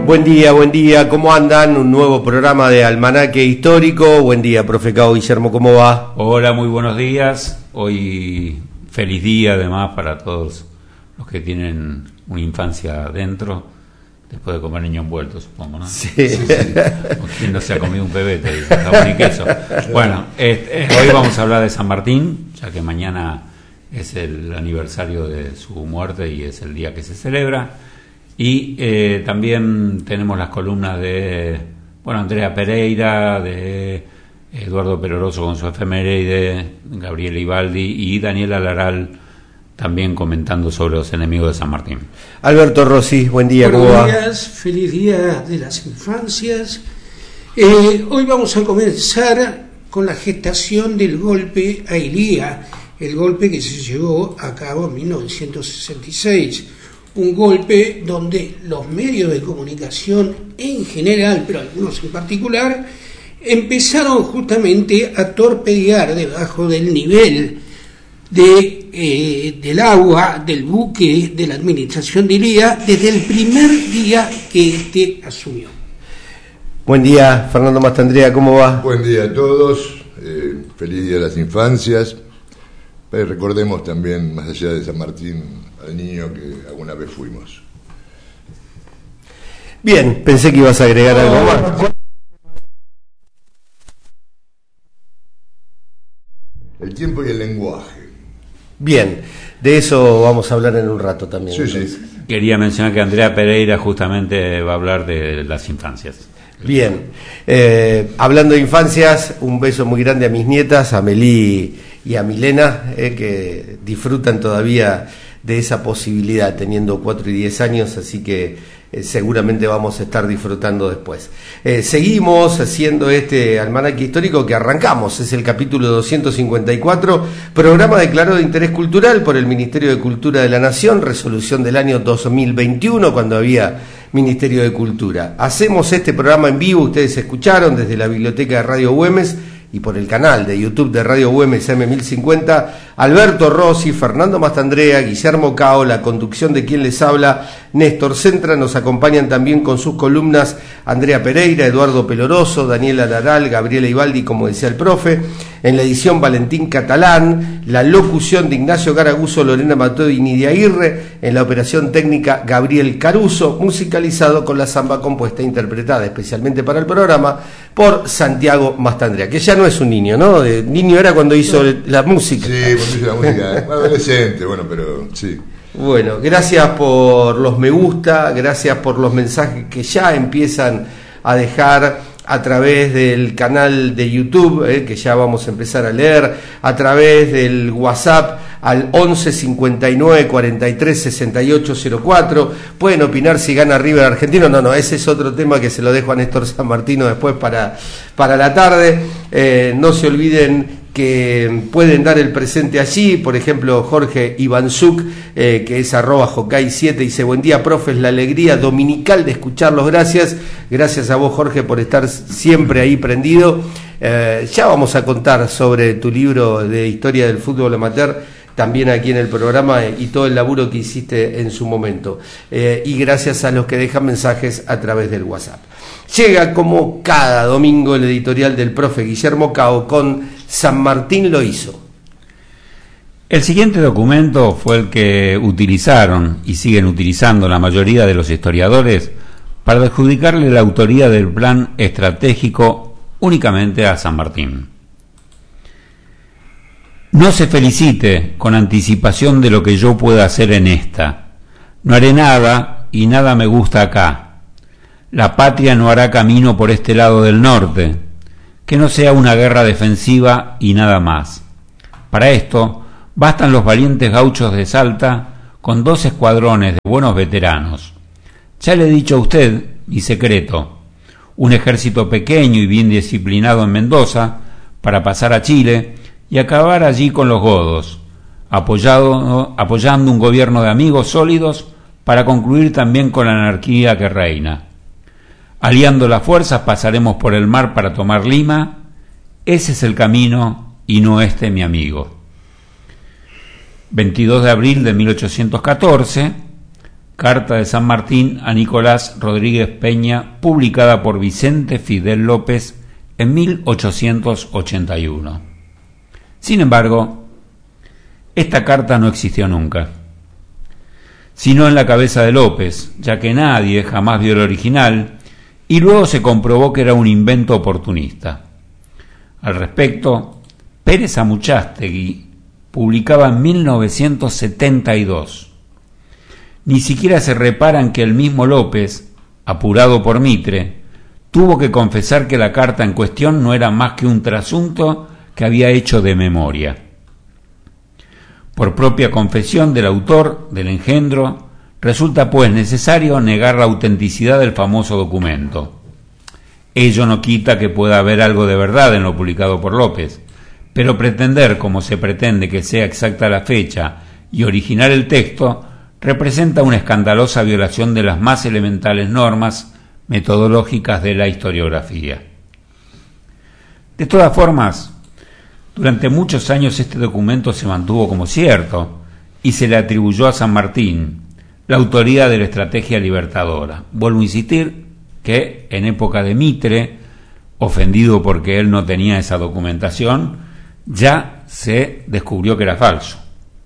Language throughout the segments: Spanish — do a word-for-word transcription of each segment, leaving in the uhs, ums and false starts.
Buen día, buen día, ¿cómo andan? Un nuevo programa de Almanaque Histórico. Buen día, profe Cao Guillermo, ¿cómo va? Hola, muy buenos días. Hoy feliz día además para todos los que tienen una infancia adentro, después de comer niño envuelto, supongo, ¿no? Sí. sí, sí. O quien no se ha comido un pebete, jamón y queso. Bueno, este, hoy vamos a hablar de San Martín, ya que mañana es el aniversario de su muerte y es el día que se celebra. Y eh, también tenemos las columnas de bueno Andrea Pereira, de Eduardo Peloroso con su efeméride, Gabriela Ibaldi y Daniela Laral también comentando sobre los enemigos de San Martín. Alberto Rossi, buen día, ¿cómo va? Buenos días, feliz día de las infancias. Eh, hoy vamos a comenzar con la gestación del golpe a Ilía, el golpe que se llevó a cabo en mil novecientos sesenta y seis. Un golpe donde los medios de comunicación en general, pero algunos en particular, empezaron justamente a torpedear debajo del nivel de, eh, del agua del buque de la administración de Ilía desde el primer día que éste asumió. Buen día, Fernando Mastandrea, ¿cómo va? Buen día a todos, eh, feliz día de las infancias. Pero recordemos también, más allá de San Martín, al niño que alguna vez fuimos. Bien, pensé que ibas a agregar oh, algo más. El tiempo y el lenguaje. Bien, de eso vamos a hablar en un rato también. Sí, sí. Quería mencionar que Andrea Pereira justamente va a hablar de las infancias. Bien, eh, hablando de infancias, un beso muy grande a mis nietas, a Melí y a Milena, eh, que disfrutan todavía de esa posibilidad, teniendo cuatro y diez años, así que eh, seguramente vamos a estar disfrutando después. Eh, seguimos haciendo este almanaque histórico que arrancamos, es el capítulo doscientos cincuenta y cuatro, programa declarado de interés cultural por el Ministerio de Cultura de la Nación, resolución del año dos mil veintiuno, cuando había Ministerio de Cultura. Hacemos este programa en vivo, ustedes escucharon, desde la biblioteca de Radio Güemes, y por el canal de YouTube de Radio Güemes M mil cincuenta, Alberto Rossi, Fernando Mastandrea, Guillermo Cao, la conducción de quien les habla, Néstor Centra. Nos acompañan también con sus columnas Andrea Pereira, Eduardo Peloroso, Daniela Laral, Gabriela Ibaldi, como decía el profe, en la edición Valentín Catalán, la locución de Ignacio Garaguso, Lorena Mateo y Nidia Aguirre, en la operación técnica Gabriel Caruso, musicalizado con la samba compuesta e interpretada especialmente para el programa por Santiago Mastandrea, que ya no es un niño, ¿no? De niño era cuando hizo la música. Sí, cuando hizo la música, adolescente, bueno, pero sí. Bueno, gracias por los me gusta, gracias por los mensajes que ya empiezan a dejar a través del canal de YouTube, eh, que ya vamos a empezar a leer, a través del WhatsApp al once cincuenta y nueve cuarenta y tres sesenta y ocho cero cuatro. Pueden opinar si gana River Argentino. No, no, ese es otro tema que se lo dejo a Néstor San Martino después para, para la tarde. Eh, no se olviden que pueden dar el presente allí, por ejemplo Jorge Ivanzuk, eh, que es arroba Hokai siete, dice: buen día, profes, la alegría dominical de escucharlos, gracias, gracias a vos, Jorge, por estar siempre ahí prendido. Eh, ya vamos a contar sobre tu libro de historia del fútbol amateur, también aquí en el programa, eh, y todo el laburo que hiciste en su momento, eh, y gracias a los que dejan mensajes a través del WhatsApp. Llega como cada domingo el editorial del profe Guillermo Cao con San Martín lo hizo. El siguiente documento fue el que utilizaron y siguen utilizando la mayoría de los historiadores para adjudicarle la autoría del plan estratégico únicamente a San Martín. No se felicite con anticipación de lo que yo pueda hacer en esta. No haré nada y nada me gusta acá. La patria no hará camino por este lado del norte, que no sea una guerra defensiva y nada más. Para esto bastan los valientes gauchos de Salta con dos escuadrones de buenos veteranos. Ya le he dicho a usted mi secreto: un ejército pequeño y bien disciplinado en Mendoza para pasar a Chile y acabar allí con los godos, apoyado, apoyando un gobierno de amigos sólidos para concluir también con la anarquía que reina. Aliando las fuerzas pasaremos por el mar para tomar Lima. Ese es el camino y no este, mi amigo. veintidós de abril de mil ochocientos catorce, Carta de San Martín a Nicolás Rodríguez Peña, publicada por Vicente Fidel López en mil ochocientos ochenta y uno. Sin embargo, esta carta no existió nunca, sino en la cabeza de López, ya que nadie jamás vio el original, y luego se comprobó que era un invento oportunista. Al respecto, Pérez Amuchastegui publicaba en mil novecientos setenta y dos. Ni siquiera se reparan que el mismo López, apurado por Mitre, tuvo que confesar que la carta en cuestión no era más que un trasunto que había hecho de memoria. Por propia confesión del autor del engendro, resulta pues necesario negar la autenticidad del famoso documento. Ello no quita que pueda haber algo de verdad en lo publicado por López, pero pretender, como se pretende, que sea exacta la fecha y original el texto, representa una escandalosa violación de las más elementales normas metodológicas de la historiografía. De todas formas, durante muchos años este documento se mantuvo como cierto y se le atribuyó a San Martín la autoría de la estrategia libertadora. Vuelvo a insistir que en época de Mitre, ofendido porque él no tenía esa documentación, ya se descubrió que era falso.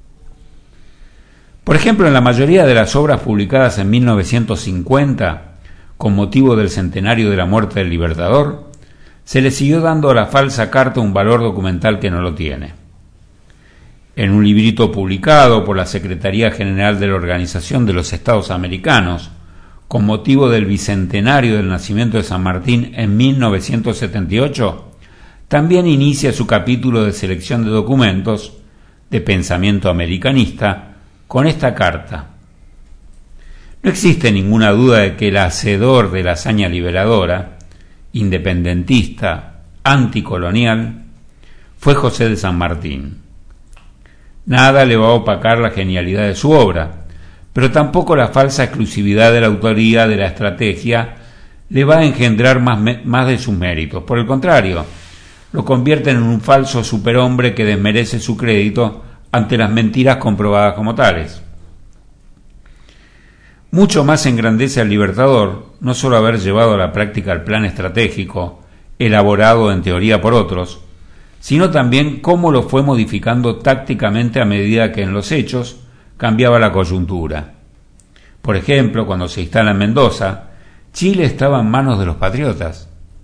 Por ejemplo, en la mayoría de las obras publicadas en mil novecientos cincuenta, con motivo del centenario de la muerte del Libertador, se le siguió dando a la falsa carta un valor documental que no lo tiene. En un librito publicado por la Secretaría General de la Organización de los Estados Americanos, con motivo del bicentenario del nacimiento de San Martín en mil novecientos setenta y ocho, también inicia su capítulo de selección de documentos de pensamiento americanista con esta carta. No existe ninguna duda de que el hacedor de la hazaña liberadora, independentista, anticolonial, fue José de San Martín. Nada le va a opacar la genialidad de su obra, pero tampoco la falsa exclusividad de la autoría de la estrategia le va a engendrar más, más de sus méritos. Por el contrario, lo convierten en un falso superhombre que desmerece su crédito ante las mentiras comprobadas como tales. Mucho más engrandece al Libertador no solo haber llevado a la práctica el plan estratégico, elaborado en teoría por otros, sino también cómo lo fue modificando tácticamente a medida que en los hechos cambiaba la coyuntura. Por ejemplo, cuando se instala en Mendoza, Chile estaba en manos de los patriotas.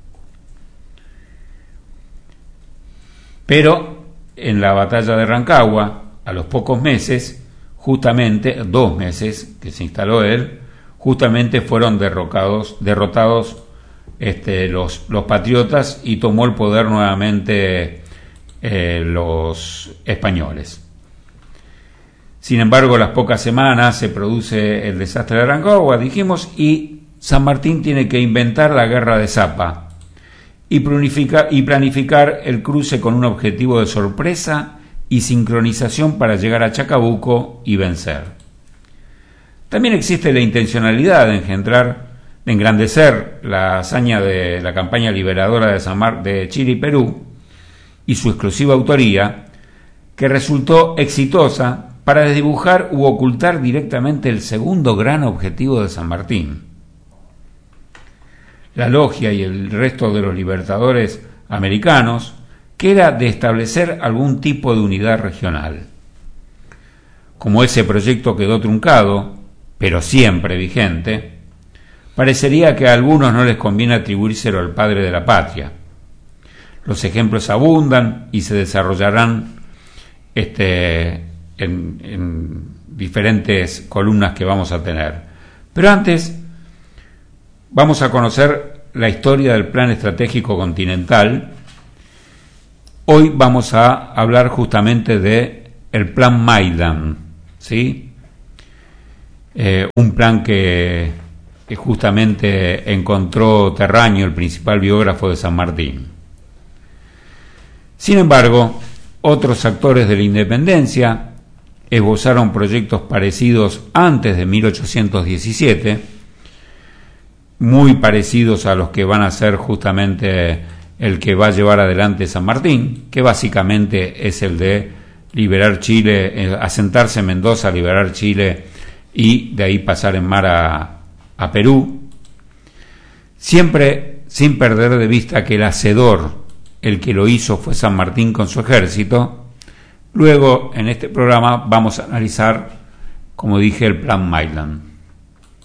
Pero en la batalla de Rancagua, a los pocos meses, justamente, dos meses que se instaló él, justamente fueron derrocados, derrotados este, los, los patriotas y tomó el poder nuevamente eh, los españoles. Sin embargo, a las pocas semanas se produce el desastre de Rancagua, dijimos, y San Martín tiene que inventar la guerra de Zapa y planificar, y planificar el cruce con un objetivo de sorpresa y sincronización para llegar a Chacabuco y vencer. También existe la intencionalidad de engendrar, de engrandecer la hazaña de la campaña liberadora de, San Mar- de Chile y Perú y su exclusiva autoría, que resultó exitosa para desdibujar u ocultar directamente el segundo gran objetivo de San Martín. La logia y el resto de los libertadores americanos, que era de establecer algún tipo de unidad regional. Como ese proyecto quedó truncado, pero siempre vigente, parecería que a algunos no les conviene atribuírselo al padre de la patria. Los ejemplos abundan y se desarrollarán este, en, en diferentes columnas que vamos a tener. Pero antes vamos a conocer la historia del Plan Estratégico Continental. Hoy vamos a hablar justamente de el Plan Maidan, ¿sí? Eh, un plan que, que justamente encontró Terraño, el principal biógrafo de San Martín. Sin embargo, otros actores de la independencia esbozaron proyectos parecidos antes de mil ochocientos diecisiete, muy parecidos a los que van a ser justamente el que va a llevar adelante San Martín, que básicamente es el de liberar Chile, asentarse en Mendoza, liberar Chile y de ahí pasar en mar a, a Perú, siempre sin perder de vista que el hacedor, el que lo hizo, fue San Martín con su ejército. Luego, en este programa, vamos a analizar, como dije, el Plan Maitland.